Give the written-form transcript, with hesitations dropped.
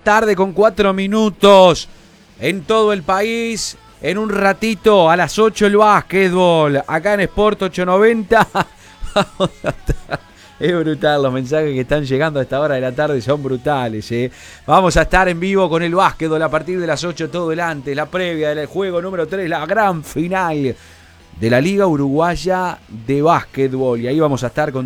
tarde con 4 minutos en todo el país. En un ratito, a las 8 el básquetbol, acá en Sport 890. Vamos a estar. Es brutal, los mensajes que están llegando a esta hora de la tarde son brutales. Vamos a estar en vivo con el básquetbol a partir de las 8 todo el antes, la previa del juego número 3, la gran final de la Liga Uruguaya de Básquetbol. Y ahí vamos a estar con